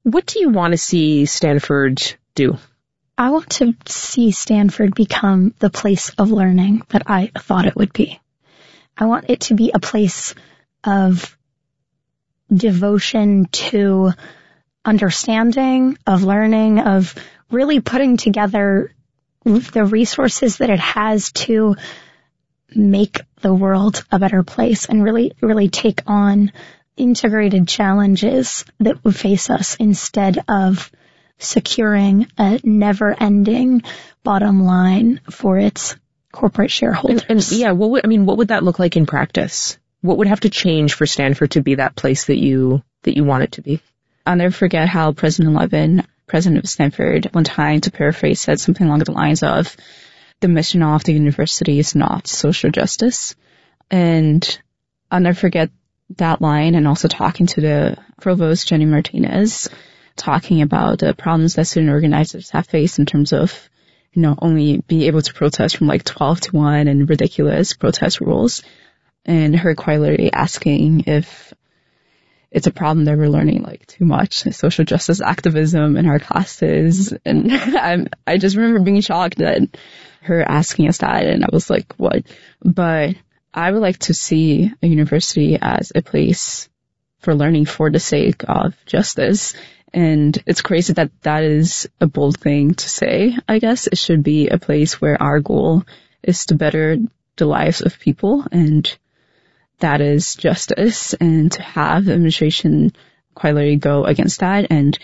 What do you want to see Stanford do? I want to see Stanford become the place of learning that I thought it would be. I want it to be a place of devotion to understanding, of learning, of really putting together the resources that it has to make the world a better place and really take on integrated challenges that would face us instead of securing a never-ending bottom line for its corporate shareholders. What would that look like in practice? What would have to change for Stanford to be that place that you want it to be? I'll never forget how President Levin, president of Stanford, one time, to paraphrase, said something along the lines of, the mission of the university is not social justice. And I'll never forget that line, and also talking to the provost, Jenny Martinez, talking about the problems that student organizers have faced in terms of, only be able to protest from 12 to 1 and ridiculous protest rules. And her quite literally asking if it's a problem that we're learning too much social justice activism in our classes. And I just remember being shocked at her asking us that, and I was like, what? But I would like to see a university as a place for learning for the sake of justice. And it's crazy that that is a bold thing to say, I guess. It should be a place where our goal is to better the lives of people, and that is justice. And to have the administration quite literally go against that. And,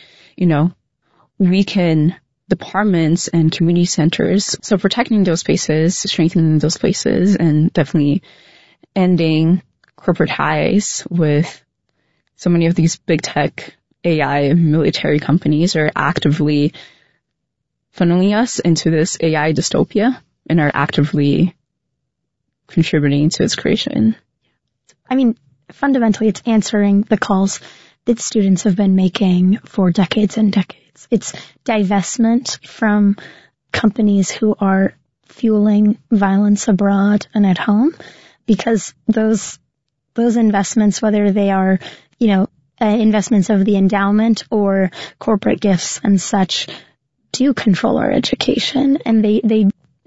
departments and community centers, so protecting those spaces, strengthening those places, and definitely ending corporate ties with so many of these big tech AI military companies are actively funneling us into this AI dystopia and are actively contributing to its creation. Fundamentally, it's answering the calls that students have been making for decades and decades. It's divestment from companies who are fueling violence abroad and at home, because those investments, whether they are, investments of the endowment or corporate gifts and such, do control our education. And they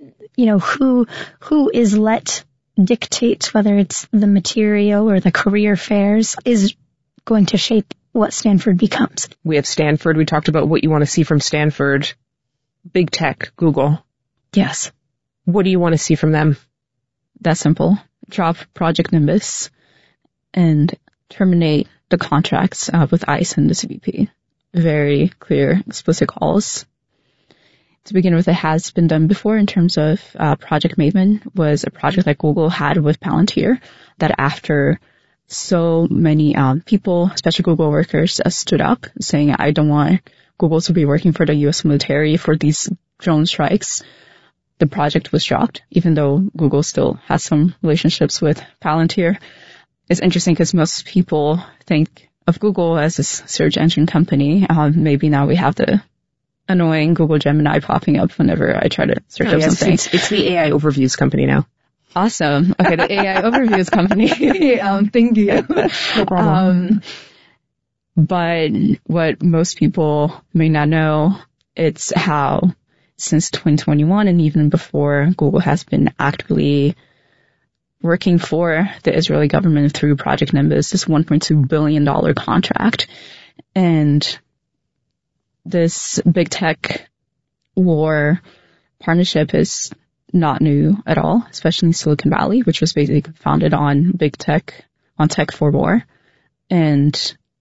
who is let dictate whether it's the material or the career fairs is going to shape what Stanford becomes. We have Stanford. We talked about what you want to see from Stanford. Big tech, Google. Yes. What do you want to see from them? That's simple. Drop Project Nimbus and terminate the contracts with ICE and the CBP. Very clear, explicit calls. To begin with, it has been done before in terms of Project Maven was a project that Google had with Palantir, that after so many people, especially Google workers, stood up saying, I don't want Google to be working for the U.S. military for these drone strikes. The project was dropped, even though Google still has some relationships with Palantir. It's interesting because most people think of Google as a search engine company. Maybe now we have the annoying Google Gemini popping up whenever I try to search up something. It's the AI Overviews company now. Awesome. Okay, the AI Overviews company. Thank you. No problem. But what most people may not know, it's how since 2021 and even before, Google has been actively working for the Israeli government through Project Nimbus, this $1.2 billion contract. And this big tech war partnership is not new at all, especially in Silicon Valley, which was basically founded on big tech, on tech for war. And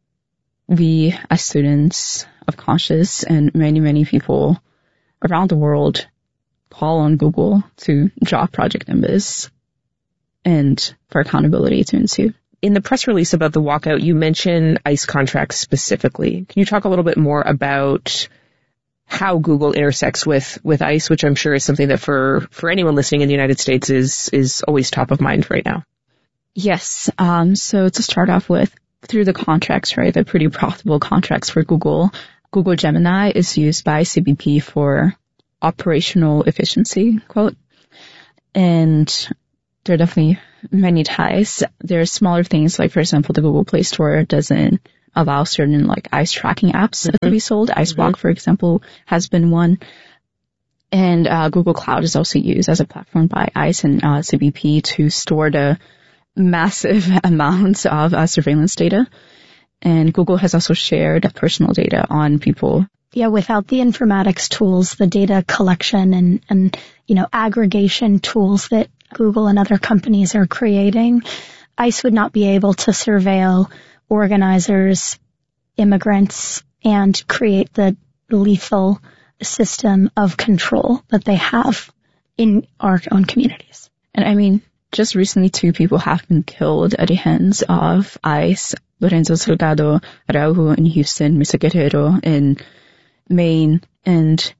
we, as students of Conscious and many, many people around the world, call on Google to drop Project Nimbus and for accountability to ensue. In the press release about the walkout, you mention ICE contracts specifically. Can you talk a little bit more about how Google intersects with ICE, which I'm sure is something that for anyone listening in the United States is always top of mind right now? Yes. So to start off with, through the contracts, right, the pretty profitable contracts for Google, Google Gemini is used by CBP for operational efficiency, quote. And there are definitely many ties. There are smaller things, like, for example, the Google Play Store doesn't allow certain, like, ICE tracking apps to be sold. IceWalk, for example, has been one. And Google Cloud is also used as a platform by ICE and CBP to store the massive amounts of surveillance data. And Google has also shared personal data on people. Yeah, without the informatics tools, the data collection and aggregation tools that Google and other companies are creating, ICE would not be able to surveil organizers, immigrants, and create the lethal system of control that they have in our own communities. And I mean, just recently 2 people have been killed at the hands of ICE. Lorenzo Salgado Araujo in Houston, Misa Guerrero in Maine. And,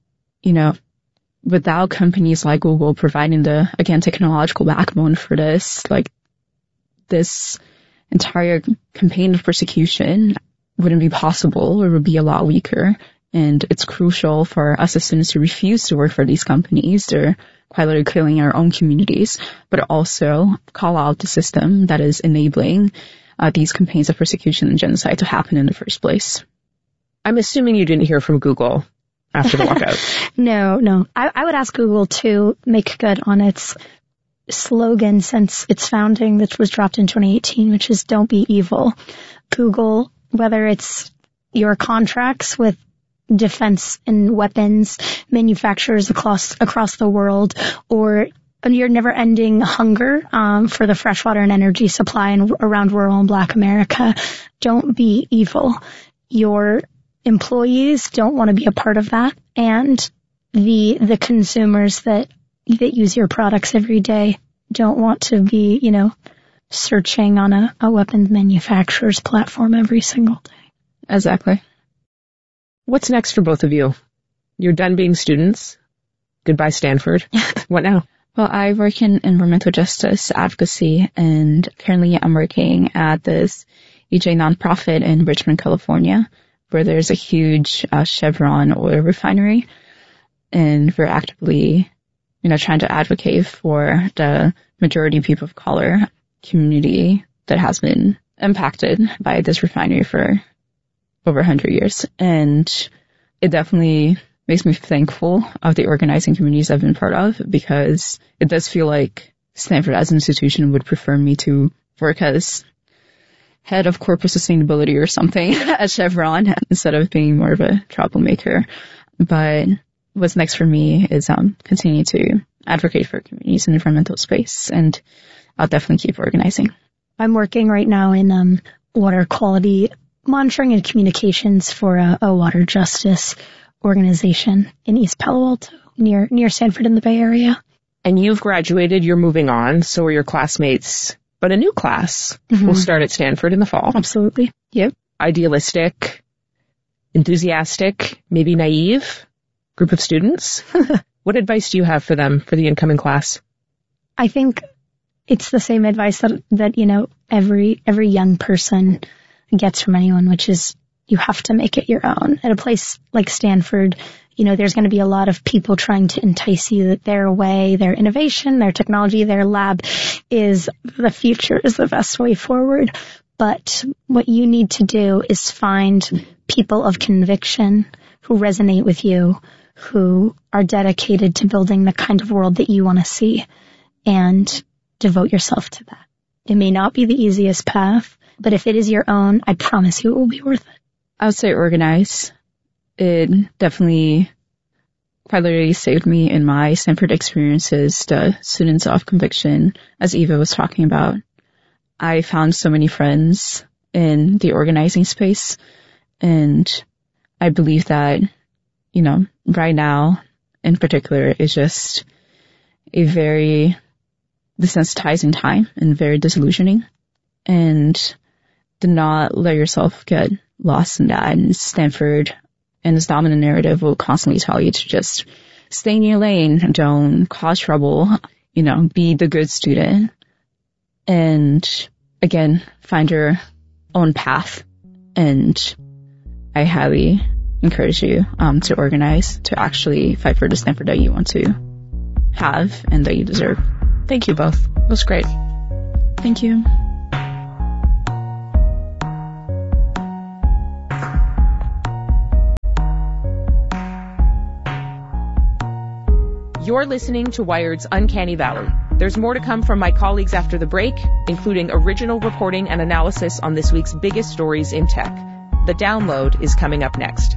without companies like Google providing the, again, technological backbone for this, like, this entire campaign of persecution wouldn't be possible, or would be a lot weaker. And it's crucial for us as students to refuse to work for these companies. They're quite literally killing our own communities, but also call out the system that is enabling these campaigns of persecution and genocide to happen in the first place. I'm assuming you didn't hear from Google after the walkout. No. I would ask Google to make good on its slogan since its founding, which was dropped in 2018, which is "Don't be evil." Google, whether it's your contracts with defense and weapons manufacturers across the world, or your never-ending hunger for the freshwater and energy supply around rural and Black America, don't be evil. Your employees don't want to be a part of that, and the consumers that use your products every day don't want to be, searching on a weapons manufacturer's platform every single day. Exactly. What's next for both of you? You're done being students. Goodbye, Stanford. What now? Well, I work in environmental justice advocacy, and currently I'm working at this EJ nonprofit in Richmond, California, where there's a huge Chevron oil refinery, and we're actively, trying to advocate for the majority people of color community that has been impacted by this refinery for over 100 years. And it definitely makes me thankful of the organizing communities I've been part of, because it does feel like Stanford as an institution would prefer me to work as head of corporate sustainability or something at Chevron instead of being more of a troublemaker. But what's next for me is continue to advocate for communities in the environmental space, and I'll definitely keep organizing. I'm working right now in water quality monitoring and communications for a water justice organization in East Palo Alto, near Stanford in the Bay Area. And you've graduated, you're moving on, so are your classmates. But a new class will start at Stanford in the fall. Absolutely. Yep. Idealistic, enthusiastic, maybe naive group of students. What advice do you have for them, for the incoming class? I think it's the same advice that every young person gets from anyone, which is you have to make it your own. At a place like Stanford, there's going to be a lot of people trying to entice you that their way, their innovation, their technology, their lab is the future, is the best way forward. But what you need to do is find people of conviction who resonate with you, who are dedicated to building the kind of world that you want to see, and devote yourself to that. It may not be the easiest path, but if it is your own, I promise you it will be worth it. I would say organize. It definitely quite literally saved me in my Stanford experiences, the students of conviction, as Eva was talking about. I found so many friends in the organizing space, and I believe that, right now in particular is just a very desensitizing time and very disillusioning, and do not let yourself get lost in that. And Stanford and this dominant narrative will constantly tell you to just stay in your lane, don't cause trouble, be the good student, and again, find your own path. And I highly encourage you to organize, to actually fight for the Stanford that you want to have and that you deserve. Thank you both. was great. Thank you. You're listening to Wired's Uncanny Valley. There's more to come from my colleagues after the break, including original reporting and analysis on this week's biggest stories in tech. The Download is coming up next.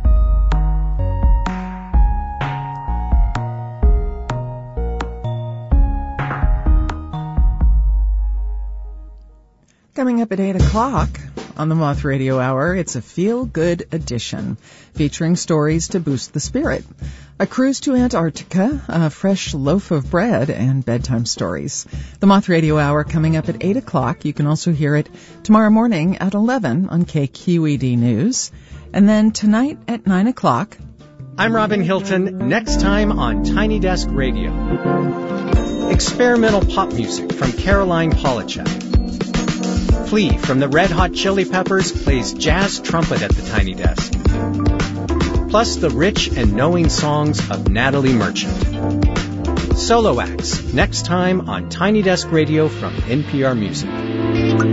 Coming up at 8 o'clock on the Moth Radio Hour, it's a feel-good edition featuring stories to boost the spirit. A cruise to Antarctica, a fresh loaf of bread, and bedtime stories. The Moth Radio Hour coming up at 8 o'clock. You can also hear it tomorrow morning at 11 on KQED News. And then tonight at 9 o'clock. I'm Robin Hilton. Next time on Tiny Desk Radio. Experimental pop music from Caroline Polachek. Flea from the Red Hot Chili Peppers plays jazz trumpet at the Tiny Desk. Plus the rich and knowing songs of Natalie Merchant. Solo acts next time on Tiny Desk Radio from NPR Music.